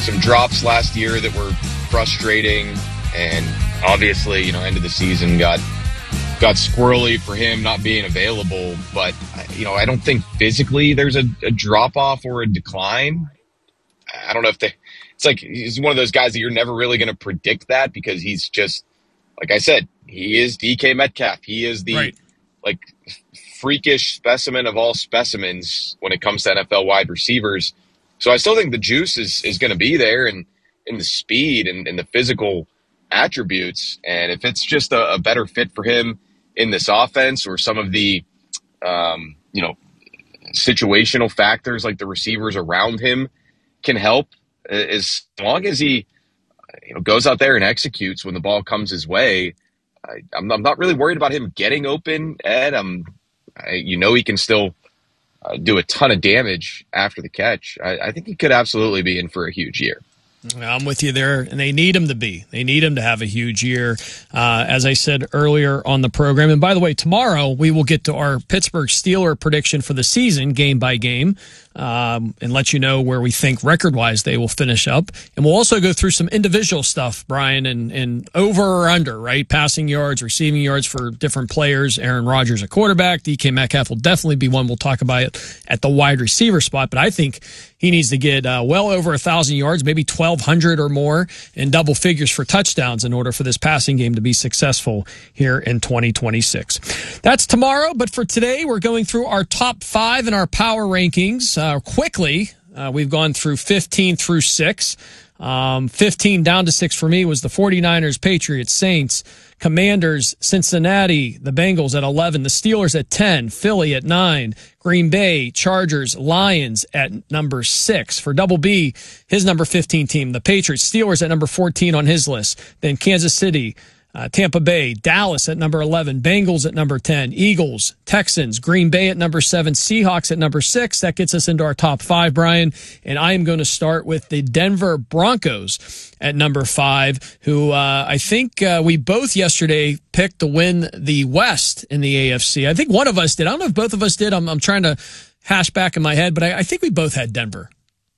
some drops last year that were frustrating, and obviously, end of the season got squirrely for him not being available. But, I don't think physically there's a drop-off or a decline. I don't know if it's like he's one of those guys that you're never really going to predict that because he's just, like I said, he is DK Metcalf. He is the freakish specimen of all specimens when it comes to NFL wide receivers. So I still think the juice is going to be there and in the speed and the physical attributes. And if it's just a better fit for him in this offense or some of the, situational factors like the receivers around him can help, as long as he goes out there and executes when the ball comes his way, I'm not really worried about him getting open, Ed. He can still do a ton of damage after the catch. I think he could absolutely be in for a huge year. I'm with you there, and they need him to be. They need him to have a huge year, as I said earlier on the program. And by the way, tomorrow we will get to our Pittsburgh Steelers prediction for the season, game by game, and let you know where we think record-wise they will finish up. And we'll also go through some individual stuff, Brian, and over or under, right? Passing yards, receiving yards for different players. Aaron Rodgers, a quarterback. DK Metcalf will definitely be one we'll talk about at the wide receiver spot. But I think he needs to get well over 1,000 yards, maybe 1,200 or more, in double figures for touchdowns in order for this passing game to be successful here in 2026. That's tomorrow, but for today, we're going through our top 5 in our power rankings quickly. We've gone through 15 through 6. 15 down to 6 for me was the 49ers, Patriots, Saints, Commanders, Cincinnati, the Bengals at 11, the Steelers at 10, Philly at 9, Green Bay, Chargers, Lions at number 6. For Double B, his number 15 team, the Patriots, Steelers at number 14 on his list. Then Kansas City, Tampa Bay, Dallas at number 11, Bengals at number 10, Eagles, Texans, Green Bay at number 7, Seahawks at number 6. That gets us into our top 5, Brian. And I am going to start with the Denver Broncos at number 5, who I think we both yesterday picked to win the West in the AFC. I think one of us did. I don't know if both of us did. I'm trying to hash back in my head, but I think we both had Denver.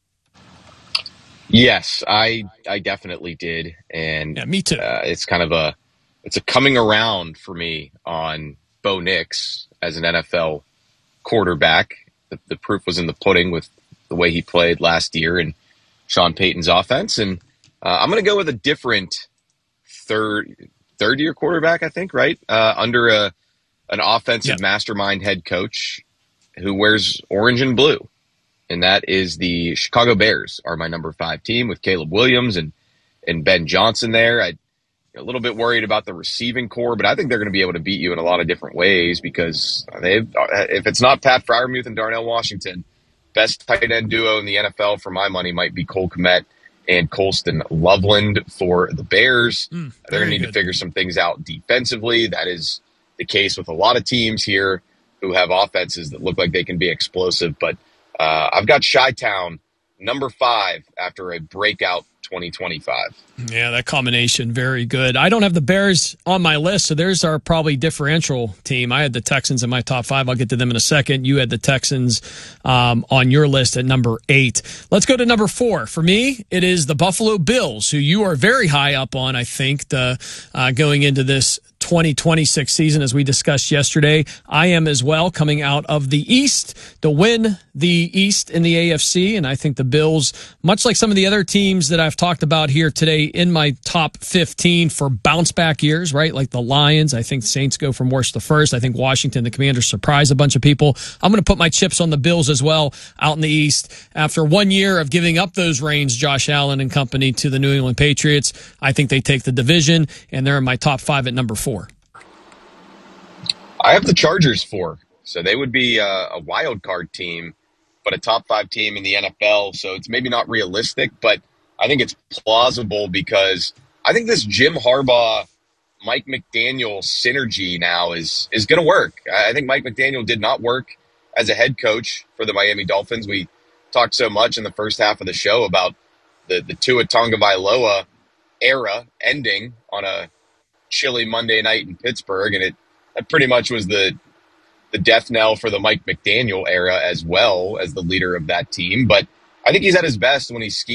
Yes, I definitely did. And yeah, me too. It's kind of a coming around for me on Bo Nix as an NFL quarterback. The proof was in the pudding with the way he played last year and Sean Payton's offense. And I'm going to go with a different third-year quarterback, I think, right? Under an offensive mastermind head coach who wears orange and blue. And that is the Chicago Bears are my number 5 team with Caleb Williams and Ben Johnson there. I'm a little bit worried about the receiving core, but I think they're going to be able to beat you in a lot of different ways because if it's not Pat Freiermuth and Darnell Washington, best tight end duo in the NFL for my money might be Cole Kmet and Colston Loveland for the Bears. They're going to need to figure some things out defensively. That is the case with a lot of teams here who have offenses that look like they can be explosive, but I've got Chi-Town number 5 after a breakout 2025. Yeah, that combination, very good. I don't have the Bears on my list, so there's our probably differential team. I had the Texans in my top 5. I'll get to them in a second. You had the Texans on your list at number 8. Let's go to number 4. For me, it is the Buffalo Bills, who you are very high up on, I think, going into this 2026 season, as we discussed yesterday. I am as well, coming out of the East to win the East in the AFC, and I think the Bills, much like some of the other teams that I've talked about here today, in my top 15 for bounce back years, right? Like the Lions. I think the Saints go from worst to first. I think Washington, the Commanders, surprise a bunch of people. I'm going to put my chips on the Bills as well out in the East. After 1 year of giving up those reins, Josh Allen and company, to the New England Patriots, I think they take the division, and they're in my top 5 at number 4. I have the Chargers 4. So they would be a wild card team, but a top 5 team in the NFL. So it's maybe not realistic, but I think it's plausible because I think this Jim Harbaugh, Mike McDaniel synergy now is going to work. I think Mike McDaniel did not work as a head coach for the Miami Dolphins. We talked so much in the first half of the show about the Tua Tagovailoa era ending on a chilly Monday night in Pittsburgh, and that pretty much was the death knell for the Mike McDaniel era as well as the leader of that team. But I think he's at his best when he's scheming